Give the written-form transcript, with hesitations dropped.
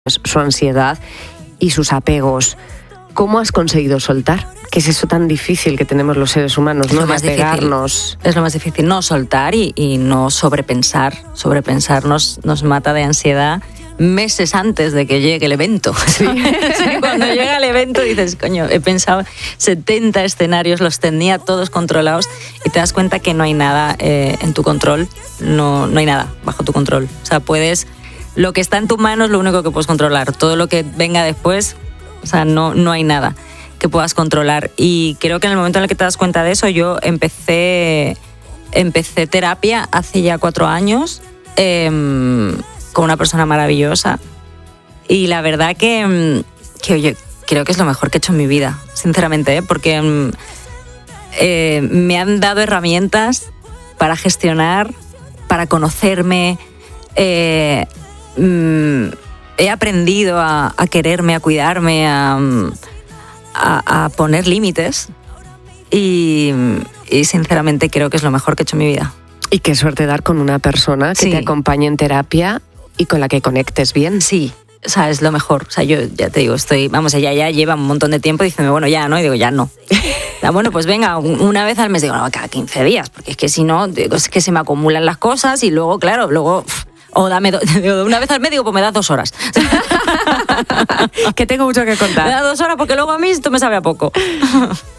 su ansiedad y sus apegos. ¿Cómo has conseguido soltar? ¿Qué es eso tan difícil que tenemos los seres humanos, no? De apegarnos. Es lo más difícil, no soltar y no sobrepensar. Sobrepensar nos mata de ansiedad meses antes de que llegue el evento. Sí. Sí, cuando llega el evento dices, coño, he pensado 70 escenarios, los tenía todos controlados y te das cuenta que no hay nada en tu control, no hay nada bajo tu control. O sea, lo que está en tu mano es lo único que puedes controlar. Todo lo que venga después, o sea, no hay nada que puedas controlar. Y creo que en el momento en el que te das cuenta de eso, yo empecé terapia hace ya 4 años con una persona maravillosa. Y la verdad que oye, creo que es lo mejor que he hecho en mi vida, sinceramente, porque me han dado herramientas para gestionar, para conocerme. He aprendido a quererme, a cuidarme, a poner límites y sinceramente creo que es lo mejor que he hecho en mi vida. Y qué suerte dar con una persona que te acompañe en terapia y con la que conectes bien. Sí, o sea, es lo mejor. O sea, yo ya te digo, ella ya lleva un montón de tiempo diciendo, bueno, ya, ¿no? Y digo, ya no. Bueno, pues venga, una vez al mes, digo, no, cada 15 días, porque es que si no, es que se me acumulan las cosas y luego, claro, o dame una vez al mes, digo, pues me das 2 horas. Que tengo mucho que contar. Me das 2 horas porque luego a mí esto me sabe a poco.